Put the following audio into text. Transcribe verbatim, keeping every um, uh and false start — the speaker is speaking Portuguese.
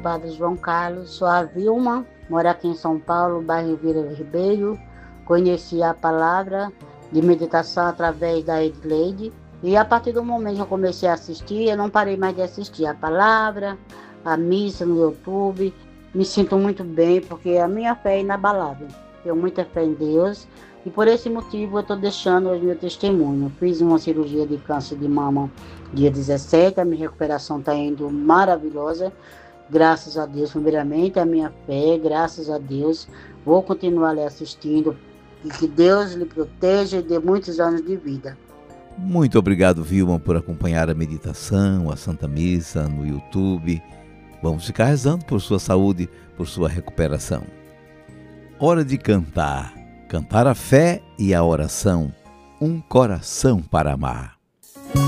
Padre João Carlos, sou a Vilma, moro aqui em São Paulo, bairro Vila Ribeiro. Conheci a palavra de meditação através da Edileide. E a partir do momento que eu comecei a assistir, eu não parei mais de assistir a palavra, a missa no YouTube. Me sinto muito bem, porque a minha fé é inabalável. Tenho muita fé em Deus. E por esse motivo eu estou deixando o meu testemunho. Fiz uma cirurgia de câncer de mama dia dezessete, a minha recuperação está indo maravilhosa. Graças a Deus, primeiramente, a minha fé, graças a Deus. Vou continuar lhe assistindo. E que Deus lhe proteja e dê muitos anos de vida. Muito obrigado, Vilma, por acompanhar a meditação, a Santa Missa no YouTube. Vamos ficar rezando por sua saúde, por sua recuperação. Hora de cantar. Cantar a fé e a oração. Um coração para amar.